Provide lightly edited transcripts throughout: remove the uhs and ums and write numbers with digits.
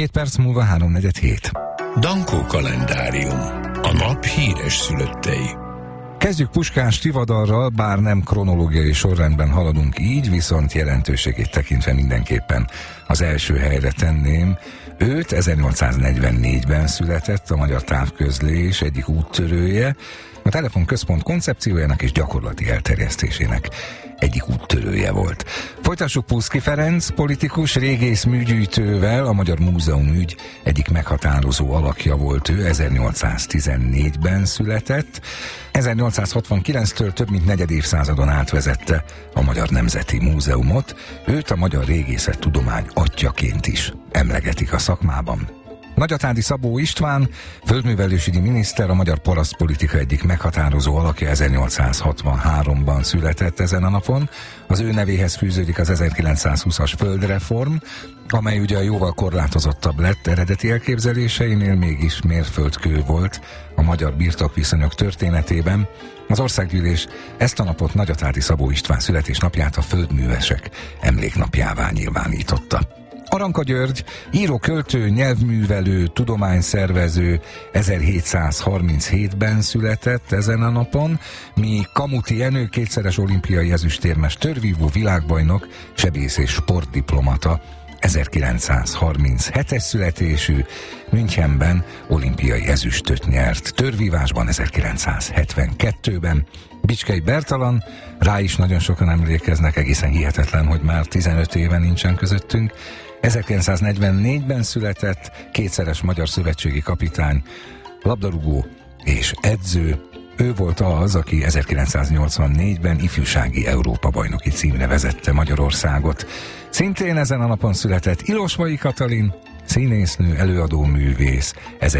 2 perc múlva 3:47. Dankó kalendárium. A nap híres szülöttei. Kezdjük Puskás Tivadarral, bár nem kronológiai sorrendben haladunk így, viszont jelentőségét tekintve mindenképpen az első helyre tenném. Őt 1844-ben született, a magyar távközlés egyik úttörője, a telefonközpont koncepciójának és gyakorlati elterjesztésének egyik úttörője volt. Folytassuk Puszki Ferenc politikus, régész műgyűjtővel, a Magyar Múzeumügy egyik meghatározó alakja volt ő, 1814-ben született. 1869-től több mint negyed évszázadon átvezette a Magyar Nemzeti Múzeumot, őt a magyar régészettudomány atyjaként is emlegetik a szakmában. Nagyatádi Szabó István, földművelésügyi miniszter, a magyar parasztpolitika egyik meghatározó alakja, 1863-ban született ezen a napon. Az ő nevéhez fűződik az 1920-as földreform, amely ugye jóval korlátozottabb lett eredeti elképzeléseinél, mégis mérföldkő volt a magyar birtokviszonyok történetében. Az Országgyűlés ezt a napot, Nagyatádi Szabó István születésnapját a földművesek emléknapjává nyilvánította. Aranka György, író, költő, nyelvművelő, tudományszervező, 1737-ben született ezen a napon, míg Kamuti Jenő, kétszeres olimpiai ezüstérmes, törvívó, világbajnok, sebész és sportdiplomata, 1937-es születésű, Münchenben olimpiai ezüstöt nyert, törvívásban 1972-ben. Bicskei Bertalan, rá is nagyon sokan emlékeznek, egészen hihetetlen, hogy már 15 éve nincsen közöttünk. 1944-ben született, kétszeres magyar szövetségi kapitány, labdarúgó és edző. Ő volt az, aki 1984-ben ifjúsági Európa-bajnoki címre vezette Magyarországot. Szintén ezen a napon született Ilosvai Katalin, színésznő, előadó, művész,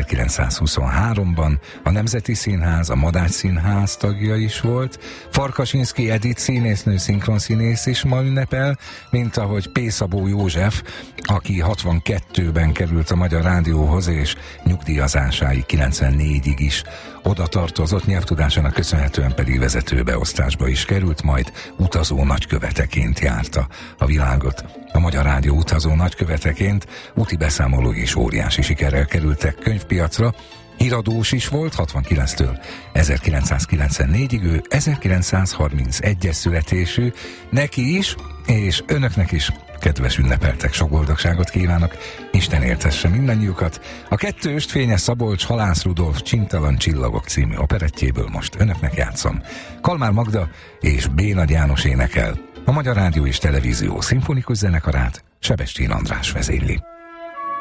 1923-ban a Nemzeti Színház, a Madács Színház tagja is volt. Farkasinszky Edith színésznő, szinkronszínész is ma ünnepel, mint ahogy P. Szabó József, aki 62-ben került a Magyar Rádióhoz, és nyugdíjazásáig 94-ig is oda tartozott, nyelvtudásának köszönhetően pedig vezetőbeosztásba is került, majd utazó nagyköveteként járta a világot. A Magyar Rádió utazó nagyköveteként úti beszámolói is óriási sikerrel kerültek könyvpiacra. Híradós is volt 69-től 1994-ig, ő 1931-es születésű, neki is, és önöknek is kedves ünnepeltek, sok boldogságot kívánok, Isten éltesse mindannyiukat. A Kettőst Fényes Szabolcs Halász Rudolf Csintalan Csillagok című operettjéből most önöknek játszom. Kalmár Magda és B. Nagy János énekel. A Magyar Rádió és Televízió szimfonikus zenekarát Sebestyén András vezérli.